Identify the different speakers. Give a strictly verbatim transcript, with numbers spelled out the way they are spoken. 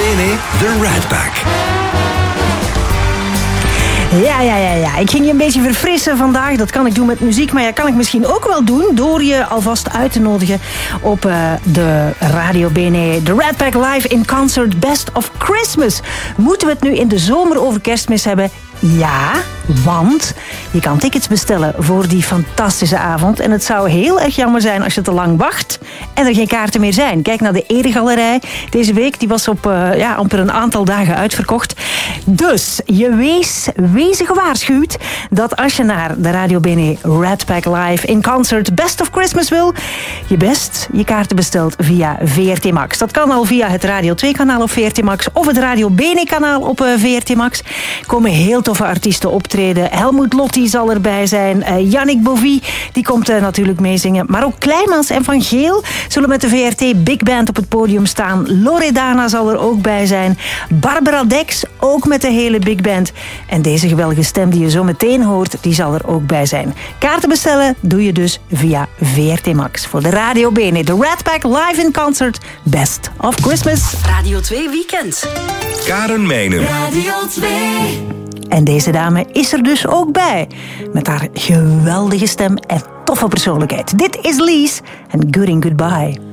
Speaker 1: Bene, The Rat Pack.
Speaker 2: Ja, ja, ja, ja. Ik ging je een beetje verfrissen vandaag. Dat kan ik doen met muziek, maar ja, kan ik misschien ook wel doen door je alvast uit te nodigen op uh, de Radio Bene, de Rat Pack Live in Concert Best of Christmas. Moeten we het nu in de zomer over Kerstmis hebben? Ja, want je kan tickets bestellen voor die fantastische avond. En het zou heel erg jammer zijn als je te lang wacht en er geen kaarten meer zijn. Kijk naar de Eregalerij deze week. Die was op uh, ja, amper een aantal dagen uitverkocht. Dus je wees, wees gewaarschuwd dat als je naar de Radio Bene Rat Pack Live in Concert Best of Christmas wil, je best je kaarten bestelt via V R T Max. Dat kan al via het Radio twee kanaal op V R T Max of het Radio Bene kanaal op uh, V R T Max. Komen heel toffe artiesten optreden. Helmut Lotti zal erbij zijn. Uh, Yannick Bovie, die komt uh, natuurlijk meezingen. Maar ook Kleimans en Van Geel zullen met de V R T Big Band op het podium staan. Loredana zal er ook bij zijn. Barbara Dex, ook met de hele Big Band. En deze geweldige stem die je zo meteen hoort, die zal er ook bij zijn. Kaarten bestellen doe je dus via V R T Max. Voor de Radio Bene, de Rat Pack Live in Concert Best of Christmas.
Speaker 3: Radio twee Weekend.
Speaker 1: Karen Meinum.
Speaker 3: Radio twee.
Speaker 2: En deze dame is er dus ook bij. Met haar geweldige stem en toffe persoonlijkheid. Dit is Lies en Good in Goodbye.